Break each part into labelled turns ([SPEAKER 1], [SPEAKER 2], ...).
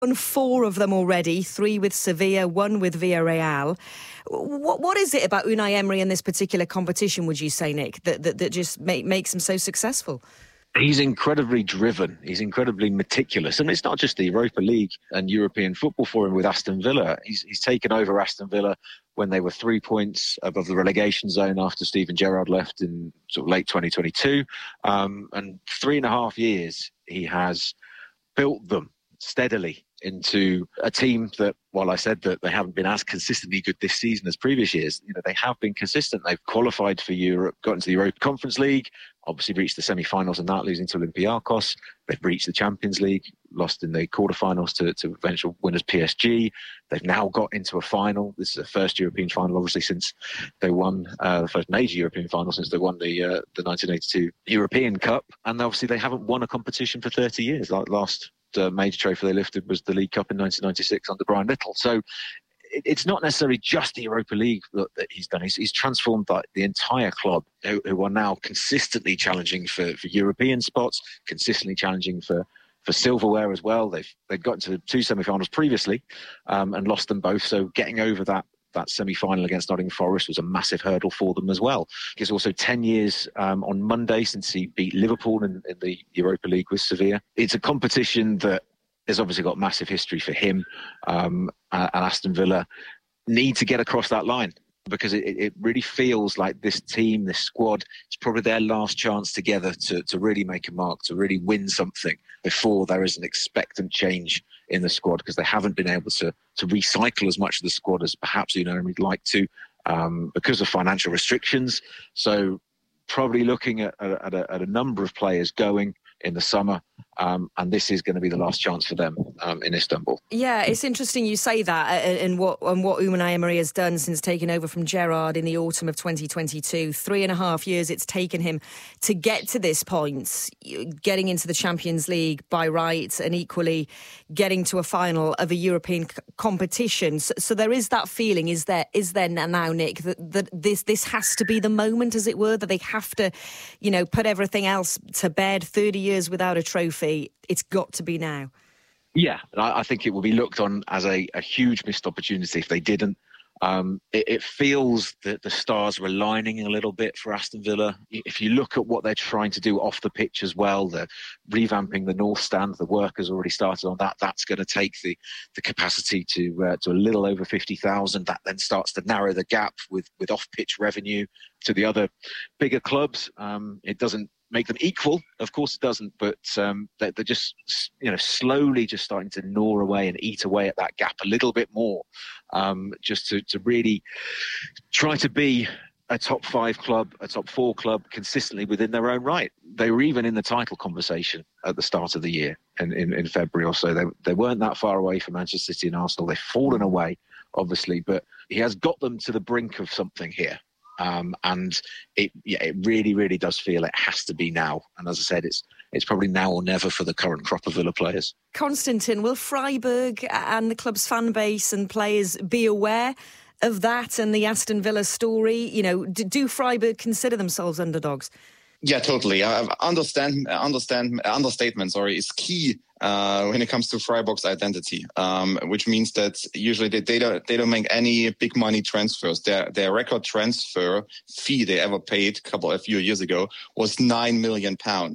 [SPEAKER 1] won 4 of them already, 3 with Sevilla, 1 with Villarreal. What is it about Unai Emery in this particular competition, would you say, Nick, that just makes him so successful?
[SPEAKER 2] He's incredibly driven. He's incredibly meticulous. And it's not just the Europa League and European football for him with Aston Villa. He's taken over Aston Villa when they were 3 points above the relegation zone after Steven Gerrard left in sort of late 2022. And 3.5 years, he has built them steadily into a team that, while I said that they haven't been as consistently good this season as previous years, they have been consistent. They've qualified for Europe, got into the Europa Conference League, obviously reached the semi-finals in that, losing to Olympiacos. They've reached the Champions League, lost in the quarterfinals to eventual winners PSG. They've now got into a final. This is the first European final, obviously, since they won the first major European final since they won the 1982 European Cup. And obviously they haven't won a competition for 30 years. Like last major trophy they lifted was the League Cup in 1996 under Brian Little. So it's not necessarily just the Europa League that he's done. He's transformed the entire club, who are now consistently challenging for European spots, consistently challenging for silverware as well. They've got to 2 semi-finals previously and lost them both. So getting over that semi-final against Nottingham Forest was a massive hurdle for them as well. It's also 10 years on Monday since he beat Liverpool in the Europa League with Sevilla. It's a competition that has obviously got massive history for him, and Aston Villa need to get across that line, because it really feels like this team, this squad, it's probably their last chance together to really make a mark, to really win something before there is an expectant change in the squad, because they haven't been able to recycle as much of the squad as perhaps we'd like to, because of financial restrictions. So probably looking at a number of players going in the summer, and this is going to be the last chance for them in Istanbul.
[SPEAKER 1] Yeah, it's interesting you say that, and what Unai Emery has done since taking over from Gerrard in the autumn of 2022. 3.5 years it's taken him to get to this point, getting into the Champions League by right, and equally getting to a final of a European competition. So there is that feeling, is there now, Nick, that this has to be the moment, as it were, that they have to, put everything else to bed. 30 years without a trophy, it's got to be now.
[SPEAKER 2] Yeah, I think it will be looked on as a huge missed opportunity if they didn't. It feels that the stars were aligning a little bit for Aston Villa. If you look at what they're trying to do off the pitch as well, they're revamping the North Stand. The work has already started on that. That's going to take the capacity to a little over 50,000. That then starts to narrow the gap with off-pitch revenue to the other bigger clubs. It doesn't make them equal, of course it doesn't, but they're just slowly just starting to gnaw away and eat away at that gap a little bit more, just to really try to be a top 5 club, a top 4 club consistently within their own right. They were even in the title conversation at the start of the year in February or so. They weren't that far away from Manchester City and Arsenal. They've fallen away, obviously, but he has got them to the brink of something here. And it really, really does feel it has to be now. And as I said, it's probably now or never for the current crop of Villa players.
[SPEAKER 1] Konstantin, will Freiburg and the club's fan base and players be aware of that and the Aston Villa story? Do Freiburg consider themselves underdogs?
[SPEAKER 3] Yeah, totally. Understatement, is key when it comes to Freiburg's identity, which means that usually they don't make any big money transfers. Their record transfer fee they ever paid a few years ago was £9 million,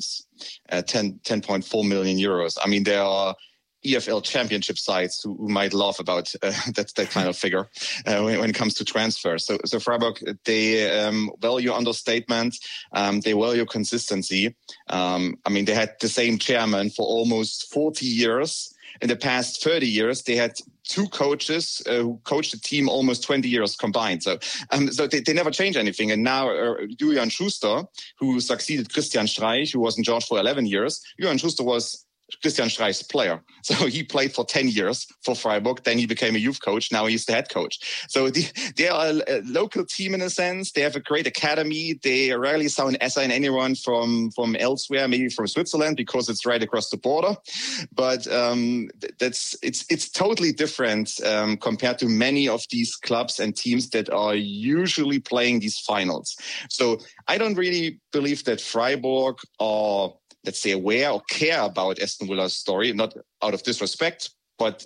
[SPEAKER 3] 10.4 million euros. I mean, there are EFL championship sides who might laugh about that kind of figure when it comes to transfers. So Freiburg, they value understatement, they value consistency. They had the same chairman for almost 40 years. In the past 30 years, they had 2 coaches who coached the team almost 20 years combined. So they never change anything. And now Julian Schuster, who succeeded Christian Streich, who was in charge for 11 years, Julian Schuster was Christian Streich's player. So he played for 10 years for Freiburg. Then he became a youth coach. Now he's the head coach. So they are a local team in a sense. They have a great academy. They rarely sign anyone from elsewhere, maybe from Switzerland, because it's right across the border. But it's totally different compared to many of these clubs and teams that are usually playing these finals. So I don't really believe that Freiburg are, let's say, aware or care about Aston Villa's story, not out of disrespect But